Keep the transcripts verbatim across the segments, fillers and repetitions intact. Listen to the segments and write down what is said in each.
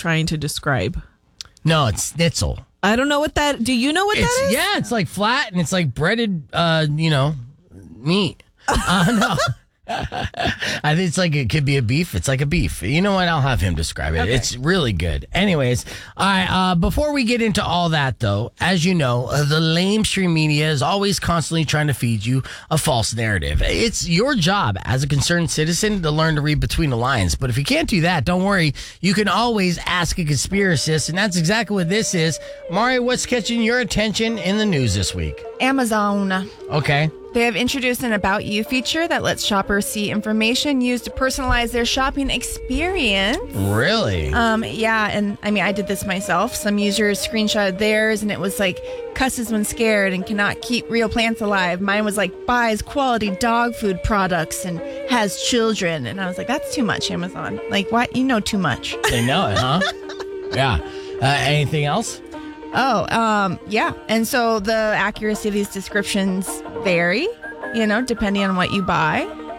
trying to describe? No, it's schnitzel. I don't know what that. Do you know what It's, that is? yeah, it's like flat and it's like breaded, uh, you know, meat. Uh, no. I think it's like it could be a beef. It's like a beef. You know what? I'll have him describe it. Okay. It's really good. Anyways, all right. Uh, before we get into all that, though, as you know, uh, the lamestream media is always constantly trying to feed you a false narrative. It's your job as a concerned citizen to learn to read between the lines. But if you can't do that, don't worry. You can always ask a conspiracist, and that's exactly what this is. Mari, what's catching your attention in the news this week? Amazon. Okay. They have introduced an About You feature that lets shoppers see information used to personalize their shopping experience. Really? Um, yeah, and I mean, I did this myself. Some users screenshotted theirs, and it was like, cusses when scared and cannot keep real plants alive. Mine was like, buys quality dog food products and has children. And I was like, that's too much, Amazon. Like, what? You know too much. They know it, huh? Yeah. Uh, anything else? Oh, um, yeah. And so the accuracy of these descriptions vary, you know, depending on what you buy.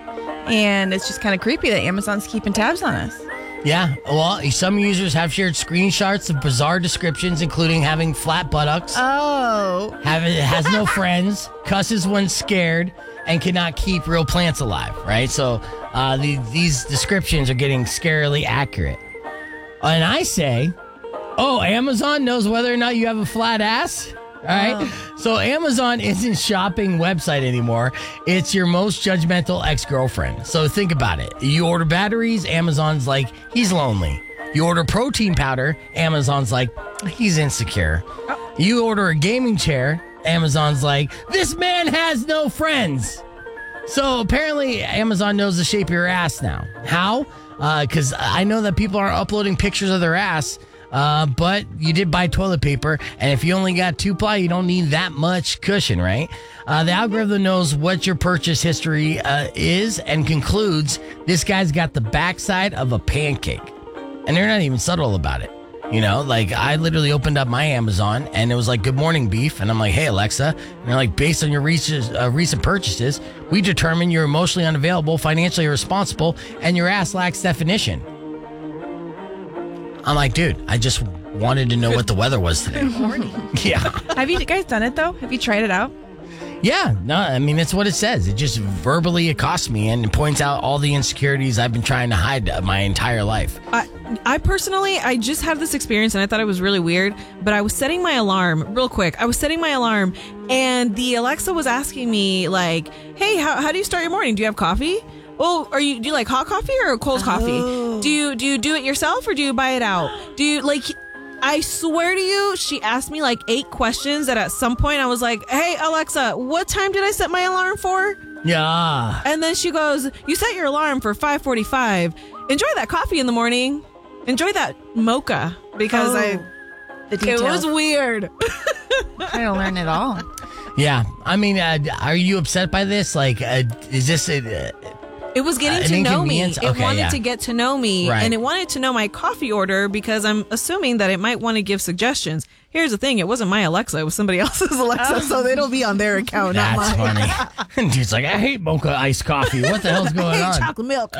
And it's just kind of creepy that Amazon's keeping tabs on us. Yeah. Well, some users have shared screenshots of bizarre descriptions, including having flat buttocks, Oh. have, has no friends, cusses when scared, and cannot keep real plants alive, right? So uh, the, these descriptions are getting scarily accurate. And I say... Oh, Amazon knows whether or not you have a flat ass? All right. Oh. So Amazon isn't shopping website anymore. It's your most judgmental ex-girlfriend. So think about it. You order batteries, Amazon's like, he's lonely. You order protein powder, Amazon's like, he's insecure. Oh. You order a gaming chair, Amazon's like, this man has no friends. So apparently Amazon knows the shape of your ass now. How? Because uh, I know that people aren't uploading pictures of their ass. Uh, but you did buy toilet paper, and if you only got two ply, you don't need that much cushion, right? Uh, the algorithm knows what your purchase history uh, is and concludes this guy's got the backside of a pancake. And they're not even subtle about it. You know, like I literally opened up my Amazon and it was like, good morning, beef. And I'm like, hey, Alexa. And they're like, based on your recent, uh, recent purchases, we determine you're emotionally unavailable, financially irresponsible, and your ass lacks definition. I'm like, dude, I just wanted to know what the weather was today. Good morning. Yeah. Have you guys done it, though? Have you tried it out? Yeah. No, I mean, it's what it says. It just verbally accosts me and points out all the insecurities I've been trying to hide my entire life. I, I personally, I just had this experience and I thought it was really weird, but I was setting my alarm real quick. I was setting my alarm and the Alexa was asking me like, hey, how, how do you start your morning? Do you have coffee? Oh, are you do you like hot coffee or cold Oh. coffee? Do you do you do it yourself or do you buy it out? Do you like I swear to you, she asked me like eight questions that at some point I was like, "Hey Alexa, what time did I set my alarm for?" Yeah. And then she goes, "You set your alarm for five forty-five. Enjoy that coffee in the morning. Enjoy that mocha because Oh, I the it details. was weird." Trying to learn it all. Yeah. I mean, uh, are you upset by this? Like, uh, is this a... Uh, It was getting Uh, to an know me. inconvenience? It Okay, wanted yeah. to get to know me, Right. and it wanted to know my coffee order because I'm assuming that it might want to give suggestions. Here's the thing: it wasn't my Alexa; it was somebody else's Alexa, so it'll be on their account, not that's mine. funny. Dude's like, I hate mocha iced coffee. What the hell's going Hey, on? chocolate milk.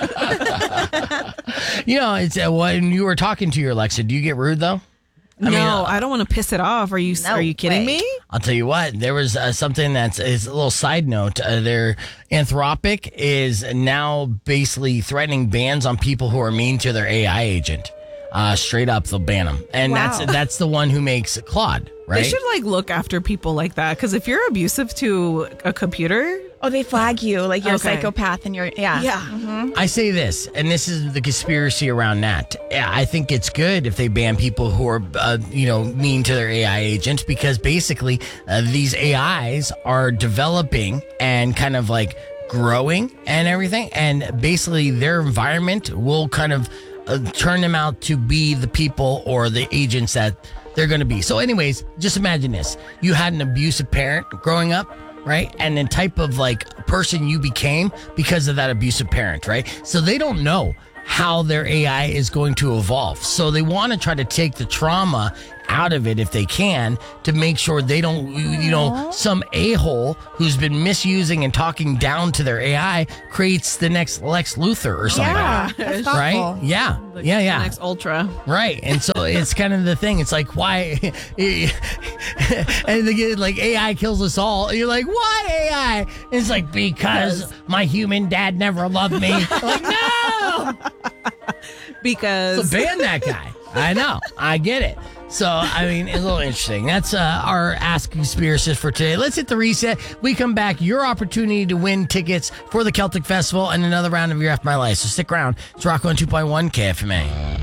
You know, it's uh, when you were talking to your Alexa, do you get rude though? I no, mean, uh, I don't want to piss it off. Are you? No are you kidding way. me? I'll tell you what, there was uh, something that's is a little side note. Uh, their Anthropic is now basically threatening bans on people who are mean to their A I agent. Uh, straight up, they'll ban them. And Wow. that's that's the one who makes Claude, right? They should like look after people like that because if you're abusive to a computer, Oh, they flag you like you're Okay. a psychopath and you're, yeah. yeah. I say this, and this is the conspiracy around that. Yeah, I think it's good if they ban people who are, uh, you know, mean to their A I agents because basically uh, these A Is are developing and kind of like growing and everything, and basically their environment will kind of uh, turn them out to be the people or the agents that they're going to be. So, anyways, just imagine this: you had an abusive parent growing up. Right. And the type of like person you became because of that abusive parent. Right. So they don't know how their A I is going to evolve. So they want to try to take the trauma out of it if they can to make sure they don't, you know, some a-hole who's been misusing and talking down to their A I creates the next Lex Luthor or something. Yeah, that's Right? thoughtful. Yeah. Like yeah, the yeah. Next Ultra. Right. And so it's kind of the thing. It's like, why? And they get, like, A I kills us all. And you're like, why A I? And it's like, because my human dad never loved me. Like, no! Because So ban that guy. I know. I get it. So, I mean, it's a little interesting. That's uh, our Ask Conspiracist for today. Let's hit the reset. We come back. Your opportunity to win tickets for the Celtic Festival and another round of Your After My Life. So stick around. It's Rock one two point one K F M A.